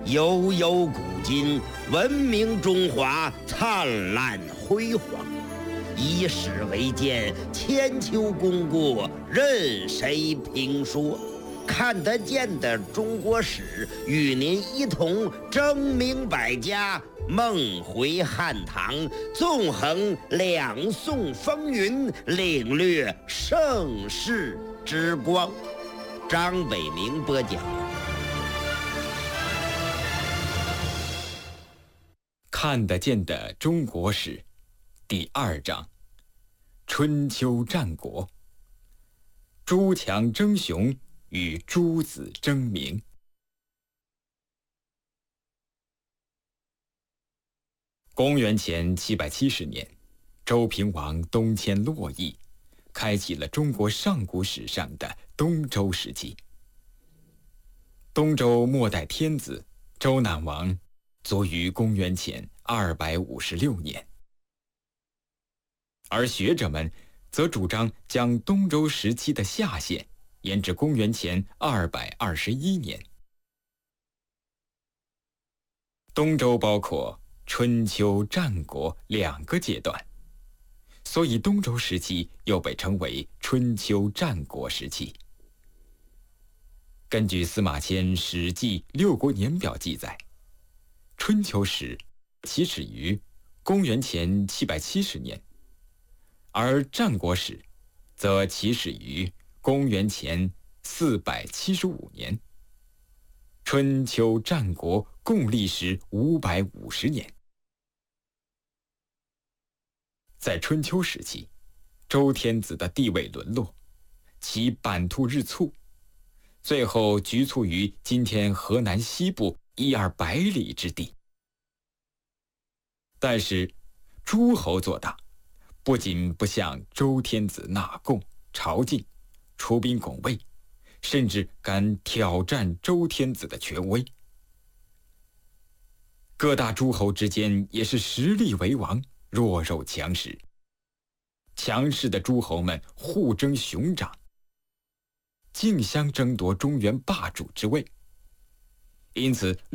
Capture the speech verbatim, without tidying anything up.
悠悠古今，文明中华灿烂辉煌。以史为鉴，千秋功过任谁评说。看得见的中国史，与您一同争鸣百家，梦回汉唐，纵横两宋风云，领略盛世之光。张北明播讲。 看得见的中国史第二章：春秋战国。诸强争雄与诸子争名。公元前七百七十年，周平王东迁洛邑，开启了中国上古史上的东周时期。东周末代天子周赧王卒于公元前二百五十六年，而学者们则主张将东周时期的下限延至公元前二百二十一年。东周包括春秋、战国两个阶段，所以东周时期又被称为春秋战国时期。根据司马迁《史记·六国年表》记载，春秋时起始于公元前七百七十年，而战国时则起始于公元前四百七十五年。春秋战国共历时五百五十年。在春秋时期，周天子的地位沦落，其版图日促，最后局促于今天河南西部一二百里之地。但是诸侯做大，不仅不向周天子纳贡朝觐，出兵拱卫，甚至敢挑战周天子的权威。各大诸侯之间也是实力为王，弱肉强食。强势的诸侯们互争熊掌，竞相争夺中原霸主之位，因此